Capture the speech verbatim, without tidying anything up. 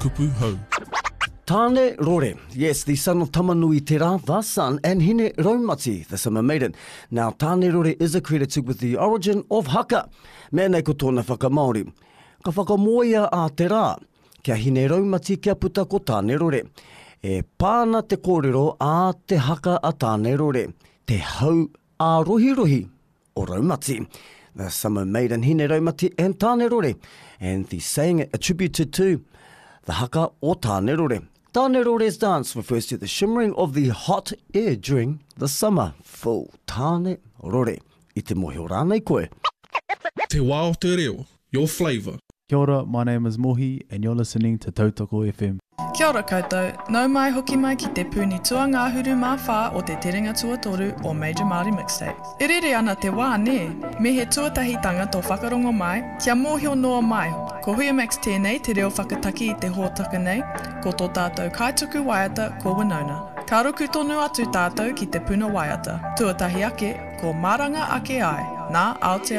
kupu hau. Tāne Rore, yes, the son of Tamanui Te Rā, the son, and Hine Raumati, the summer maiden. Now, Tāne Rore is accredited with the origin of haka. Mēnei ko tōna whakamaori. Ka whakamoia a Te Rā, kia Hine Raumati kia puta ko Tāne Rore. E pāna te kōrero a te haka a Tāne Rore, te hau a rohi rohi o Raumati. The summer maiden Hine Raumati and Tāne Rore, and the saying attributed to the haka o Tāne Rore. Tāne Rore's dance refers to the shimmering of the hot air during the summer. Full Tāne Rore. I te mohi o rānei koe. Te wā o te reo, your flavour. Kia ora, my name is Mohi and you're listening to Tautoko F M. Kia ora koutou, nau mai hoki mai ki te pūni tua ngāhuru mā whā o te terenga tuatoru o Major Māori Mixtape. E rere ana te wā ne, me he tuatahitanga tō whakarongo mai, kia mōhio noa mai. Ko Hui Max tēnei te reo whakataki i te hōtaka nei, ko tō tātou kaituku waiata ko Winona. Ka roku tonu atu tātou ki te puna waiata. Tuatahi ake, ko maranga ake ai, nā Aotea